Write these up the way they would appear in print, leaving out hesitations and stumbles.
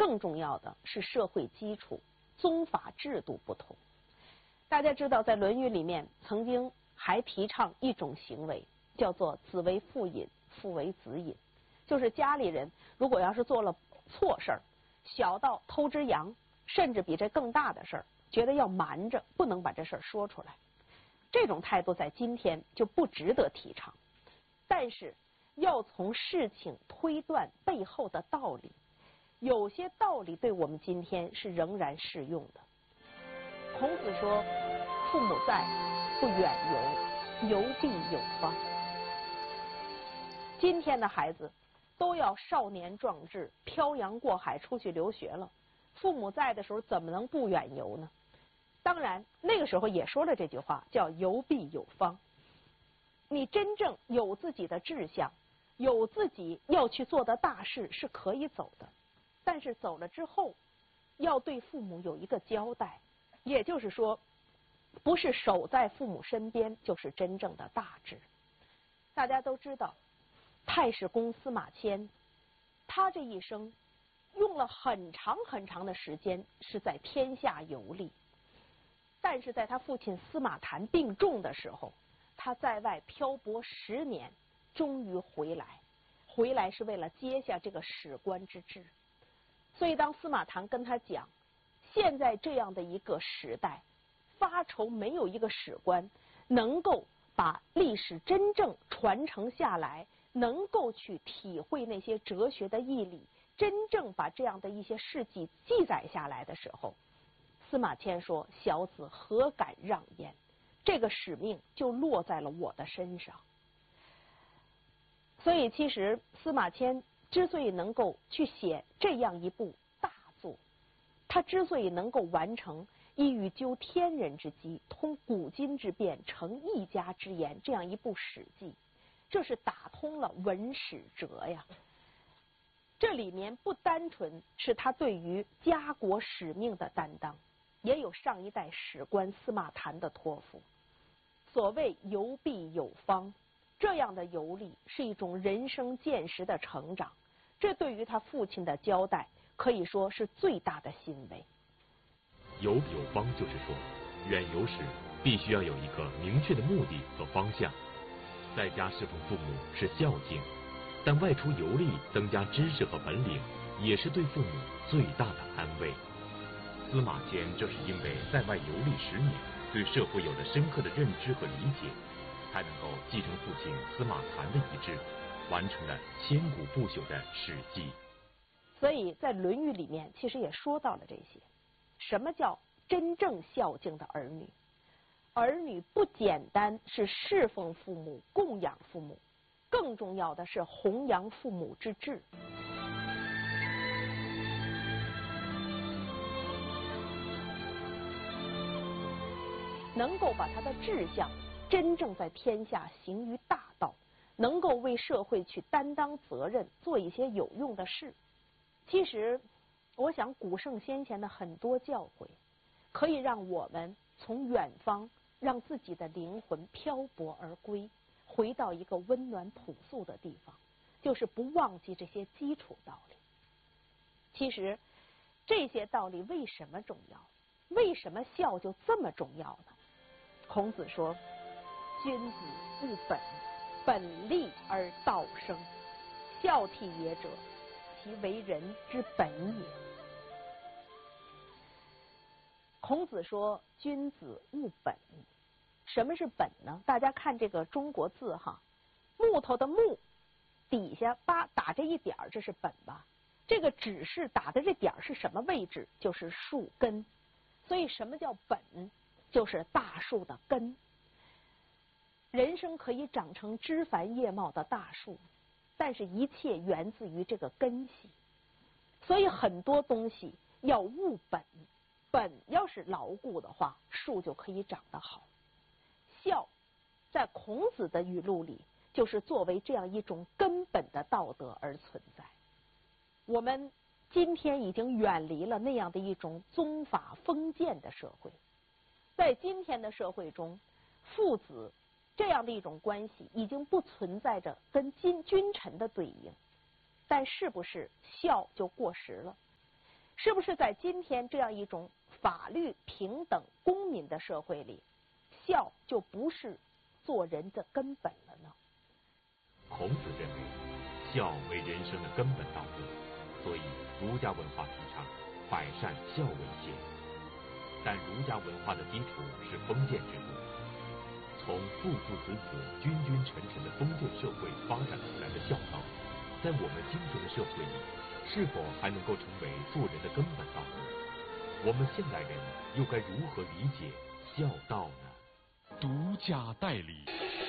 更重要的是社会基础、宗法制度不同。大家知道，在《论语》里面曾经还提倡一种行为，叫做子为父隐，父为子隐，就是家里人如果要是做了错事儿，小到偷只羊，甚至比这更大的事儿，觉得要瞒着，不能把这事儿说出来。这种态度在今天就不值得提倡，但是要从事情推断背后的道理，有些道理对我们今天是仍然适用的。孔子说：“父母在，不远游，游必有方。”今天的孩子都要少年壮志，漂洋过海出去留学了，父母在的时候怎么能不远游呢？当然，那个时候也说了这句话，叫游必有方。你真正有自己的志向，有自己要去做的大事是可以走的，但是走了之后，要对父母有一个交代。也就是说，不是守在父母身边就是真正的大志。大家都知道，太史公司马迁，他这一生用了很长很长的时间是在天下游历，但是在他父亲司马谈病重的时候，他在外漂泊10年，终于回来是为了接下这个史官之志。所以当司马谈跟他讲，现在这样的一个时代，发愁没有一个史官能够把历史真正传承下来，能够去体会那些哲学的义理，真正把这样的一些事迹记载下来的时候，司马迁说：“小子何敢让焉？”这个使命就落在了我的身上。所以其实司马迁之所以能够去写这样一部大作，他之所以能够完成一语究天人之机，通古今之变，成一家之言这样一部史记，这是打通了文史哲呀。这里面不单纯是他对于家国使命的担当，也有上一代史官司马谈的托付。所谓游必有方，这样的游历是一种人生见识的成长，这对于他父亲的交代可以说是最大的欣慰。 游必有方就是说，远游时必须要有一个明确的目的和方向。在家侍奉父母是孝敬，但外出游历增加知识和本领，也是对父母最大的安慰。司马迁正是因为在外游历10年，对社会有了深刻的认知和理解，才能够继承父亲司马谈的遗志，完成了千古不朽的史记。 所以在《论语》里面其实也说到了这些。什么叫真正孝敬的儿女？儿女不简单是侍奉父母、供养父母，更重要的是弘扬父母之志。能够把他的志向真正在天下行于大道，能够为社会去担当责任，做一些有用的事。其实我想古圣先贤的很多教诲可以让我们从远方让自己的灵魂漂泊而归，回到一个温暖朴素的地方，就是不忘记这些基础道理。其实这些道理为什么重要？为什么孝就这么重要呢？孔子说：“君子务本，本立而道生。孝悌也者，其为人之本也。”孔子说：“君子务本。”什么是本呢？大家看这个中国字哈，木头的木底下打这一点，这是本吧？这个指示打的这点是什么位置？就是树根。所以什么叫本？就是大树的根。人生可以长成枝繁叶茂的大树，但是一切源自于这个根系。所以很多东西要务本，本要是牢固的话，树就可以长得好。孝在孔子的语录里，就是作为这样一种根本的道德而存在。我们今天已经远离了那样的一种宗法封建的社会，在今天的社会中，父子这样的一种关系已经不存在着跟君臣的对应，但是不是孝就过时了？ 是不是在今天这样一种法律平等公民的社会里，孝就不是做人的根本了呢？ 孔子认为孝为人生的根本道德，所以儒家文化提倡百善孝为先。但儒家文化的基础是封建制度，从父父子子、君君臣臣的封建社会发展出来的孝道，在我们今天的社会里，是否还能够成为做人的根本道德？我们现代人又该如何理解孝道呢？ 独家代理。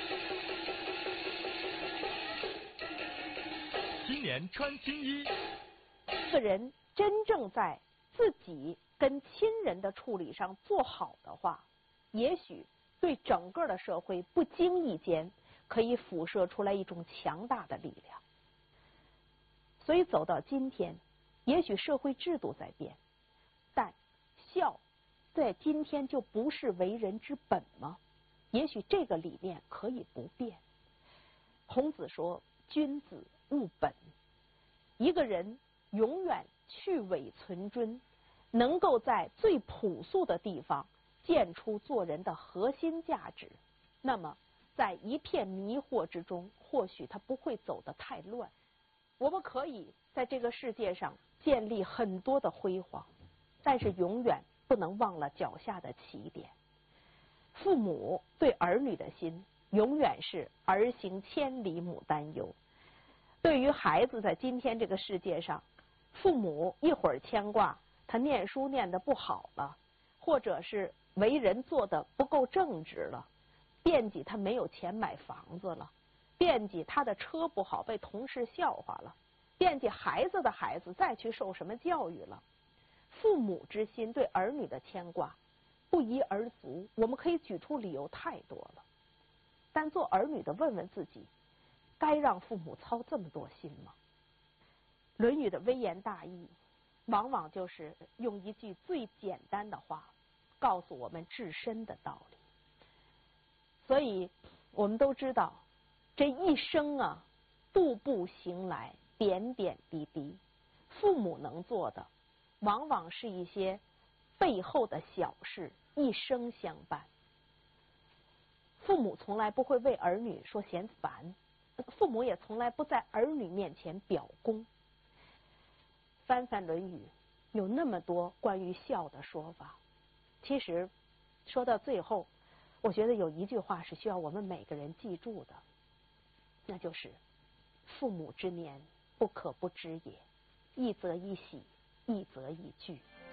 新年穿新衣。 一个人真正在自己跟亲人的处理上做好的话，也许对整个的社会不经意间可以辐射出来一种强大的力量。所以走到今天，也许社会制度在变，但孝在今天就不是为人之本吗？也许这个理念可以不变。孔子说：“君子务本。”一个人永远去伪存真，能够在最朴素的地方见出做人的核心价值，那么在一片迷惑之中，或许他不会走得太乱。我们可以在这个世界上建立很多的辉煌，但是永远不能忘了脚下的起点。父母对儿女的心永远是儿行千里母担忧。对于孩子在今天这个世界上，父母一会儿牵挂他念书念得不好了，或者是为人做得不够正直了，惦记他没有钱买房子了，惦记他的车不好被同事笑话了，惦记孩子的孩子再去受什么教育了。父母之心对儿女的牵挂不一而足，我们可以举出理由太多了。但做儿女的问问自己，该让父母操这么多心吗？《论语》的微言大义，往往就是用一句最简单的话，告诉我们至深的道理。所以，我们都知道，这一生啊，步步行来，点点滴滴，父母能做的，往往是一些背后的小事，一生相伴。父母从来不会为儿女说嫌烦，父母也从来不在儿女面前表功。翻翻《论语》，有那么多关于孝的说法。其实说到最后，我觉得有一句话是需要我们每个人记住的，那就是父母之年，不可不知也，一则以喜，一则以惧。